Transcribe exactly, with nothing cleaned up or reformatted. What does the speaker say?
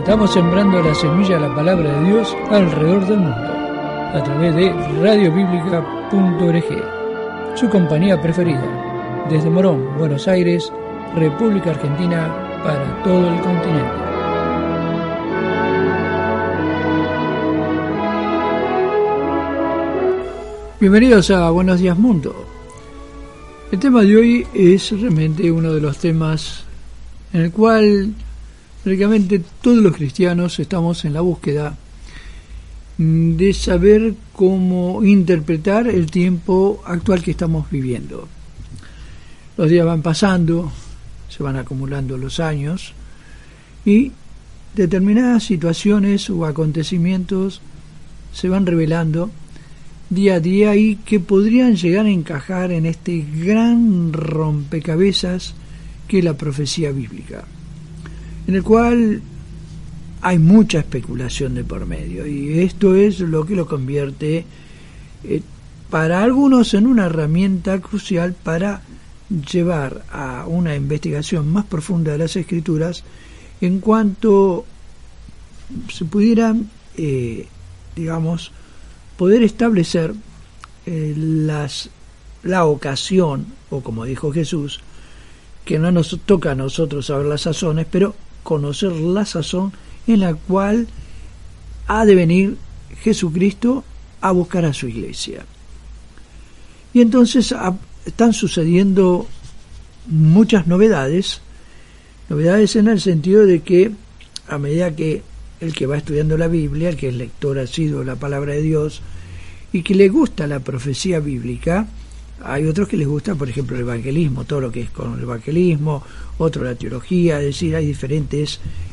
Estamos sembrando la semilla de la palabra de Dios alrededor del mundo, a través de radio bíblica punto org, su compañía preferida, desde Morón, Buenos Aires, República Argentina, para todo el continente. Bienvenidos a Buenos Días Mundo. El tema de hoy es realmente uno de los temas en el cual prácticamente todos los cristianos estamos en la búsqueda de saber cómo interpretar el tiempo actual que estamos viviendo. Los días van pasando, se van acumulando los años y determinadas situaciones o acontecimientos se van revelando día a día y que podrían llegar a encajar en este gran rompecabezas que es la profecía bíblica, en el cual hay mucha especulación de por medio, y esto es lo que lo convierte eh, para algunos en una herramienta crucial para llevar a una investigación más profunda de las Escrituras, en cuanto se pudieran, eh, digamos, poder establecer eh, las, la ocasión, o como dijo Jesús, que no nos toca a nosotros saber las sazones, pero conocer la sazón en la cual ha de venir Jesucristo a buscar a su iglesia. Y entonces a, están sucediendo muchas novedades, novedades en el sentido de que a medida que el que va estudiando la Biblia, el que es lector asiduo de la palabra de Dios y que le gusta la profecía bíblica, hay otros que les gusta, por ejemplo, el evangelismo, todo lo que es con el evangelismo, otro la teología, es decir, hay diferentes